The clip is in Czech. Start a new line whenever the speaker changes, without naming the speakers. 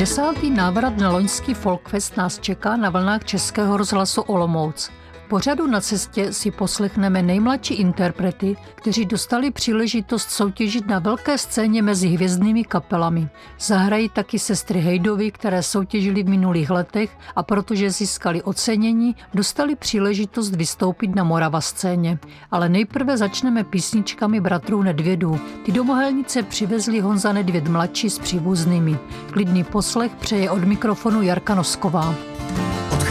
10. návrat na loňský Folkfest nás čeká na vlnách Českého rozhlasu Olomouc. V pořadu Na cestě si poslechneme nejmladší interprety, kteří dostali příležitost soutěžit na velké scéně mezi hvězdnými kapelami. Zahrají taky sestry Hejdovy, které soutěžily v minulých letech a protože získali ocenění, dostali příležitost vystoupit na Morava scéně. Ale nejprve začneme písničkami bratrů Nedvědů. Ty do Mohelnice přivezli Honza Nedvěd mladší s příbuznými. Klidný poslech přeje od mikrofonu Jarka Nosková.